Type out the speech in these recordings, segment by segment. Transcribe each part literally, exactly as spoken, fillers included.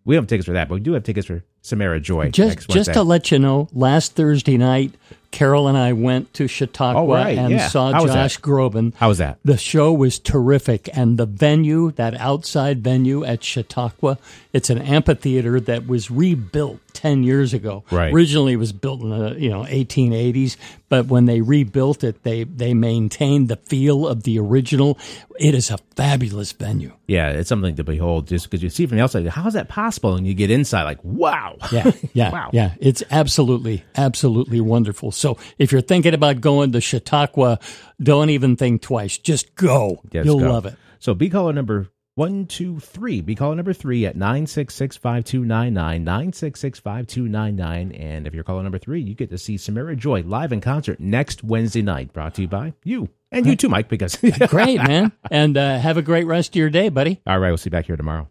We don't have tickets for that, but we do have tickets for Samara Joy. Just, just to let you know, last Thursday night, Carol and I went to Chautauqua oh, right, and yeah. saw How Josh Groban. How was that? The show was terrific, and the venue, that outside venue at Chautauqua, it's an amphitheater that was rebuilt ten years ago. Right. Originally, it was built in the you know eighteen eighties, but when they rebuilt it, they they maintained the feel of the original. It is a fabulous venue. Yeah, it's something to behold. Just because you see from the outside, how is that possible? And you get inside, like, wow. Yeah, yeah, wow. yeah. It's absolutely, absolutely wonderful. So if you're thinking about going to Chautauqua, don't even think twice. Just go. Yes, You'll go. love it. So be caller number one, two, three. Be caller number three at nine six six, five two nine nine, nine six six, five two nine nine. And if you're caller number three, you get to see Samara Joy live in concert next Wednesday night. Brought to you by you. And you too, Mike, because... Great, man. And uh, have a great rest of your day, buddy. All right, we'll see you back here tomorrow.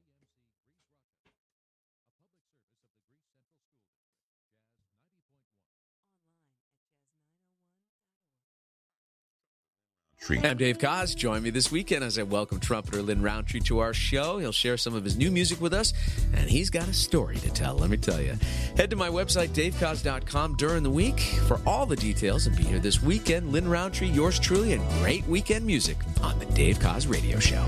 I'm Dave Koz. Join me this weekend as I welcome trumpeter Lynn Roundtree to our show. He'll share some of his new music with us, and he's got a story to tell, let me tell you. Head to my website, dave koz dot com, during the week for all the details, and be here this weekend. Lynn Roundtree, yours truly, and great weekend music on the Dave Koz Radio Show.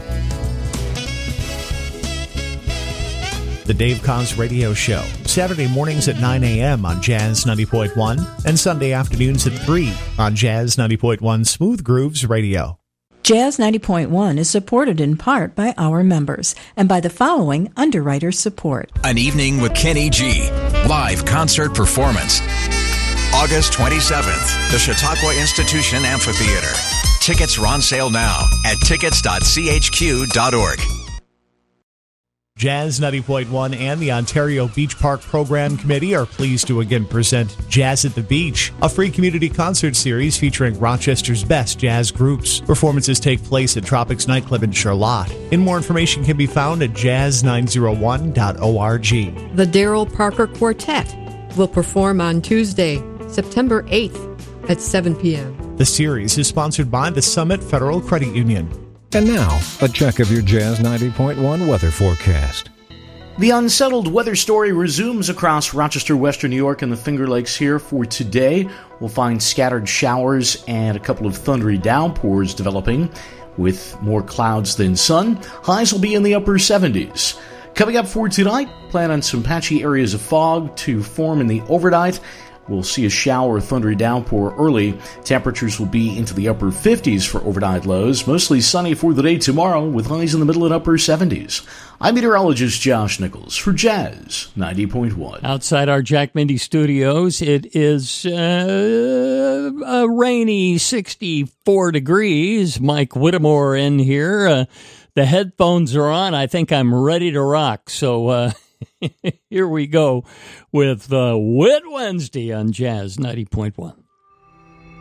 The Dave Koz Radio Show, Saturday mornings at nine a.m. on Jazz ninety point one and Sunday afternoons at three on Jazz ninety point one Smooth Grooves Radio. Jazz ninety point one is supported in part by our members and by the following underwriter support. An Evening with Kenny G. Live concert performance. August twenty-seventh, the Chautauqua Institution Amphitheater. Tickets are on sale now at tickets dot c h q dot org. Jazz ninety point one and the Ontario Beach Park Program Committee are pleased to again present Jazz at the Beach, a free community concert series featuring Rochester's best jazz groups. Performances take place at Tropics Nightclub in Charlotte. And more information can be found at jazz nine oh one dot org. The Darrell Parker Quartet will perform on Tuesday, September eighth at seven p.m. The series is sponsored by the Summit Federal Credit Union. And now, a check of your Jazz ninety point one weather forecast. The unsettled weather story resumes across Rochester, Western New York, and the Finger Lakes here for today. We'll find scattered showers and a couple of thundery downpours developing with more clouds than sun. Highs will be in the upper seventies. Coming up for tonight, plan on some patchy areas of fog to form in the overnight. We'll see a shower or thundery downpour early. Temperatures will be into the upper fifties for overnight lows. Mostly sunny for the day tomorrow with highs in the middle and upper seventies. I'm meteorologist Josh Nichols for Jazz ninety point one. Outside our Jack Mindy studios, it is uh, a rainy sixty-four degrees. Mike Whittemore in here. Uh, the headphones are on. I think I'm ready to rock. So, uh, here we go with uh, Whit Wednesday on Jazz ninety point one.